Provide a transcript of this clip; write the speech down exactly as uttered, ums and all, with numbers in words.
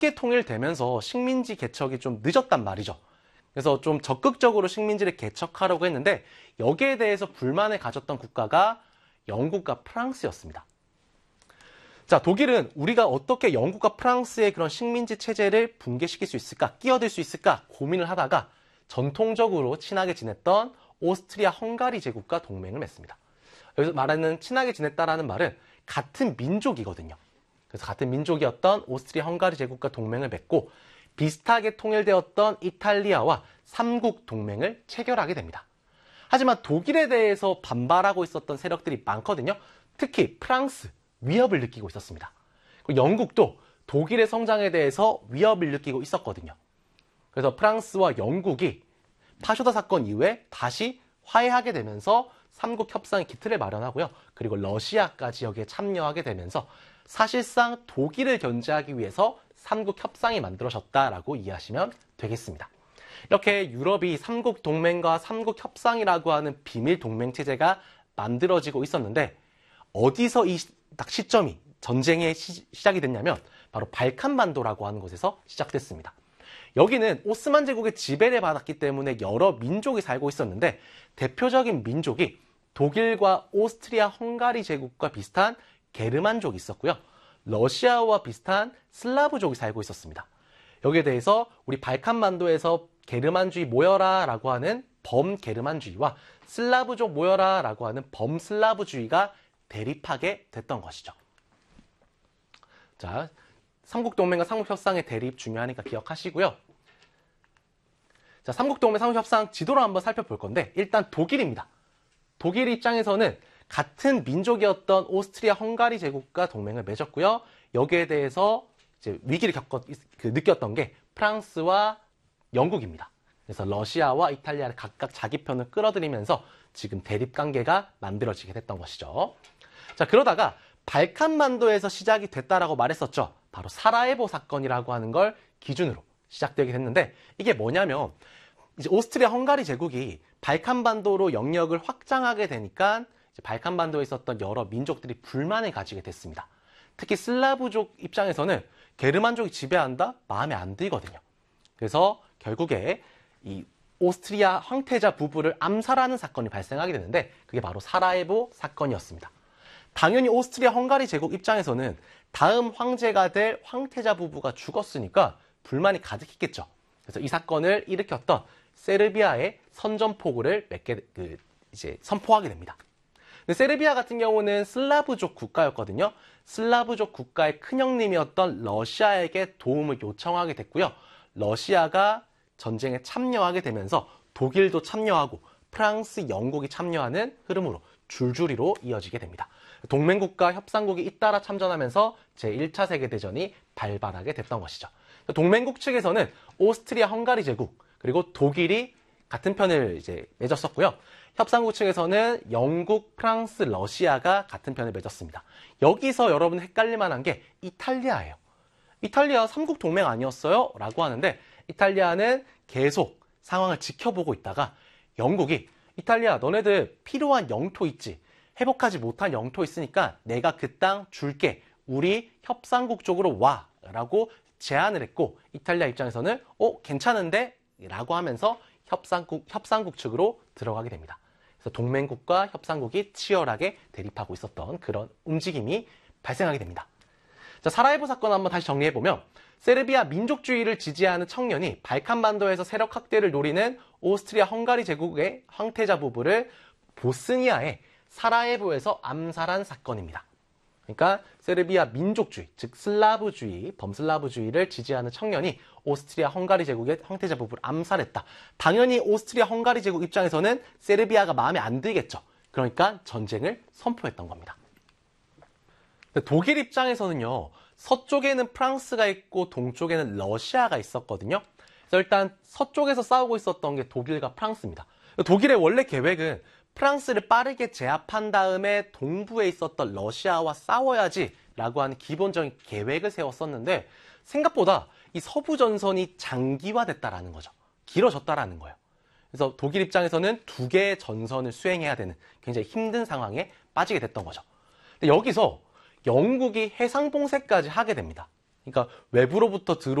늦게 통일되면서 식민지 개척이 좀 늦었단 말이죠. 그래서 좀 적극적으로 식민지를 개척하려고 했는데 여기에 대해서 불만을 가졌던 국가가 영국과 프랑스였습니다. 자, 독일은 우리가 어떻게 영국과 프랑스의 그런 식민지 체제를 붕괴시킬 수 있을까, 끼어들 수 있을까 고민을 하다가 전통적으로 친하게 지냈던 오스트리아 헝가리 제국과 동맹을 맺습니다. 여기서 말하는 친하게 지냈다라는 말은 같은 민족이거든요. 그래서 같은 민족이었던 오스트리아 헝가리 제국과 동맹을 맺고 비슷하게 통일되었던 이탈리아와 삼국 동맹을 체결하게 됩니다. 하지만 독일에 대해서 반발하고 있었던 세력들이 많거든요. 특히 프랑스, 위협을 느끼고 있었습니다. 그리고 영국도 독일의 성장에 대해서 위협을 느끼고 있었거든요. 그래서 프랑스와 영국이 파쇼다 사건 이후에 다시 화해하게 되면서 삼국 협상의 기틀을 마련하고요. 그리고 러시아까지 여기에 참여하게 되면서 사실상 독일을 견제하기 위해서 삼국 협상이 만들어졌다라고 이해하시면 되겠습니다. 이렇게 유럽이 삼국 동맹과 삼국 협상이라고 하는 비밀 동맹 체제가 만들어지고 있었는데 어디서 이 딱 시점이 전쟁의 시, 시작이 됐냐면 바로 발칸반도라고 하는 곳에서 시작됐습니다. 여기는 오스만 제국의 지배를 받았기 때문에 여러 민족이 살고 있었는데 대표적인 민족이 독일과 오스트리아 헝가리 제국과 비슷한 게르만족이 있었고요. 러시아와 비슷한 슬라브족이 살고 있었습니다. 여기에 대해서 우리 발칸반도에서 게르만주의 모여라 라고 하는 범게르만주의와 슬라브족 모여라 라고 하는 범슬라브주의가 대립하게 됐던 것이죠. 자, 삼국동맹과 삼국협상의 대립 중요하니까 기억하시고요. 자, 삼국동맹 삼국협상 지도를 한번 살펴볼 건데 일단 독일입니다. 독일 입장에서는 같은 민족이었던 오스트리아 헝가리 제국과 동맹을 맺었고요. 여기에 대해서 이제 위기를 겪었, 그, 느꼈던 게 프랑스와 영국입니다. 그래서 러시아와 이탈리아를 각각 자기 편을 끌어들이면서 지금 대립 관계가 만들어지게 됐던 것이죠. 자, 그러다가 발칸반도에서 시작이 됐다라고 말했었죠. 바로 사라예보 사건이라고 하는 걸 기준으로 시작되게 됐는데 이게 뭐냐면 이제 오스트리아 헝가리 제국이 발칸반도로 영역을 확장하게 되니까 이제 발칸반도에 있었던 여러 민족들이 불만을 가지게 됐습니다. 특히 슬라브족 입장에서는 게르만족이 지배한다? 마음에 안 들거든요. 그래서 결국에 이 오스트리아 황태자 부부를 암살하는 사건이 발생하게 되는데 그게 바로 사라예보 사건이었습니다. 당연히 오스트리아 헝가리 제국 입장에서는 다음 황제가 될 황태자 부부가 죽었으니까 불만이 가득했겠죠. 그래서 이 사건을 일으켰던 세르비아의 선전포고를 몇 개, 그, 이제 선포하게 됩니다. 근데 세르비아 같은 경우는 슬라브족 국가였거든요. 슬라브족 국가의 큰형님이었던 러시아에게 도움을 요청하게 됐고요. 러시아가 전쟁에 참여하게 되면서 독일도 참여하고 프랑스, 영국이 참여하는 흐름으로 줄줄이로 이어지게 됩니다. 동맹국가 협상국이 잇따라 참전하면서 제일 차 세계대전이 발발하게 됐던 것이죠. 동맹국 측에서는 오스트리아 헝가리 제국 그리고 독일이 같은 편을 이제 맺었었고요. 협상국 측에서는 영국, 프랑스, 러시아가 같은 편을 맺었습니다. 여기서 여러분 헷갈릴 만한 게 이탈리아예요. 이탈리아 삼국 동맹 아니었어요? 라고 하는데 이탈리아는 계속 상황을 지켜보고 있다가 영국이 이탈리아 너네들 필요한 영토 있지? 회복하지 못한 영토 있으니까 내가 그 땅 줄게. 우리 협상국 쪽으로 와. 라고 제안을 했고 이탈리아 입장에서는 어 괜찮은데? 라고 하면서 협상국, 협상국 측으로 들어가게 됩니다. 그래서 동맹국과 협상국이 치열하게 대립하고 있었던 그런 움직임이 발생하게 됩니다. 자, 사라예보 사건 한번 다시 정리해보면 세르비아 민족주의를 지지하는 청년이 발칸반도에서 세력 확대를 노리는 오스트리아 헝가리 제국의 황태자 부부를 보스니아의 사라예보에서 암살한 사건입니다. 그러니까 세르비아 민족주의, 즉 슬라브주의, 범슬라브주의를 지지하는 청년이 오스트리아 헝가리 제국의 황태자 부부를 암살했다. 당연히 오스트리아 헝가리 제국 입장에서는 세르비아가 마음에 안 들겠죠. 그러니까 전쟁을 선포했던 겁니다. 독일 입장에서는요. 서쪽에는 프랑스가 있고 동쪽에는 러시아가 있었거든요. 그래서 일단 서쪽에서 싸우고 있었던 게 독일과 프랑스입니다. 독일의 원래 계획은 프랑스를 빠르게 제압한 다음에 동부에 있었던 러시아와 싸워야지 라고 하는 기본적인 계획을 세웠었는데 생각보다 이 서부 전선이 장기화됐다라는 거죠. 길어졌다라는 거예요. 그래서 독일 입장에서는 두 개의 전선을 수행해야 되는 굉장히 힘든 상황에 빠지게 됐던 거죠. 근데 여기서 영국이 해상봉쇄까지 하게 됩니다. 그러니까 외부로부터 들어